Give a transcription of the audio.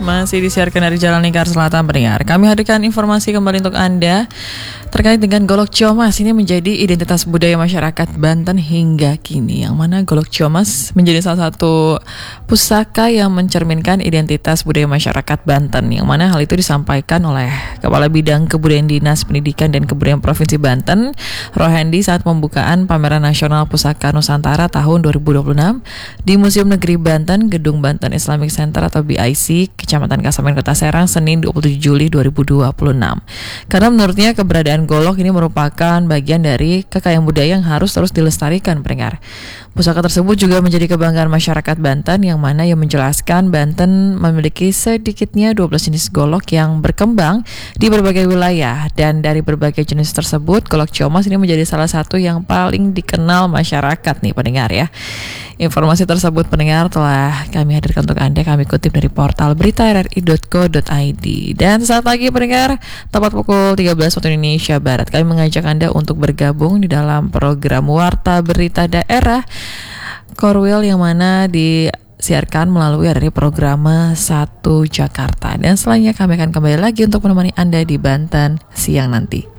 Masih disiarkan dari Jalan Lingkar Selatan pendengar. Kami hadirkan informasi kembali untuk Anda terkait dengan Golok Ciomas. Ini menjadi identitas budaya masyarakat Banten hingga kini, yang mana Golok Ciomas menjadi salah satu pusaka yang mencerminkan identitas budaya masyarakat Banten, yang mana hal itu disampaikan oleh Kepala Bidang Kebudayaan Dinas Pendidikan dan Kebudayaan Provinsi Banten, Rohendi, saat pembukaan Pameran Nasional Pusaka Nusantara tahun 2026 di Museum Negeri Banten, Gedung Banten Islamic Center atau BIC, Kecamatan Kasamen, Kota Serang, Senin 27 Juli 2026. Karena menurutnya keberadaan golok ini merupakan bagian dari kekayaan budaya yang harus terus dilestarikan, pendengar. Pusaka tersebut juga menjadi kebanggaan masyarakat Banten, yang mana yang menjelaskan Banten memiliki sedikitnya 12 jenis golok yang berkembang di berbagai wilayah, dan dari berbagai jenis tersebut Golok Ciomas ini menjadi salah satu yang paling dikenal masyarakat nih, pendengar ya. Informasi tersebut, pendengar, telah kami hadirkan untuk Anda. Kami kutip dari portal berita rri.co.id. Dan saat lagi, pendengar, tepat pukul 13 waktu Indonesia Barat, kami mengajak Anda untuk bergabung di dalam program Warta Berita Daerah Korwil, yang mana disiarkan melalui dari program 1 Jakarta. Dan selanjutnya kami akan kembali lagi untuk menemani Anda di Banten siang nanti.